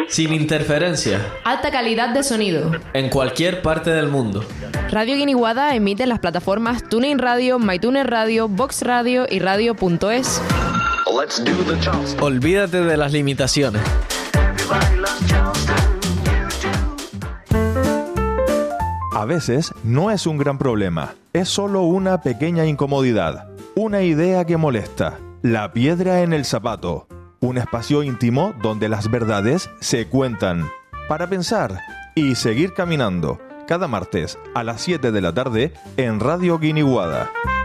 Sin interferencia. Alta calidad de sonido. En cualquier parte del mundo. Radio Guiniguada emite en las plataformas TuneIn Radio, MyTuner Radio, Vox Radio y Radio.es. Olvídate de las limitaciones. A veces no es un gran problema, es solo una pequeña incomodidad, una idea que molesta, la piedra en el zapato, un espacio íntimo donde las verdades se cuentan, para pensar y seguir caminando, cada martes a las 7 de la tarde en Radio Guiniguada.